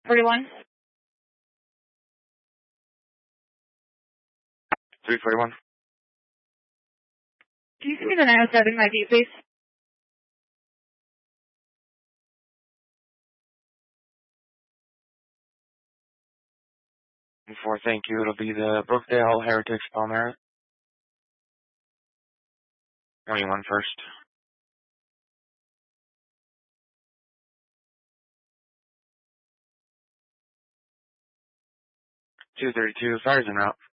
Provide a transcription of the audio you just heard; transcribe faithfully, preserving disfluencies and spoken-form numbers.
forty-one. three forty-one. Can you see the nine oh seven my view, please? Four, thank you. It'll be the Brookdale Heritage Palmer. twenty-one first. two thirty-two, fires en route.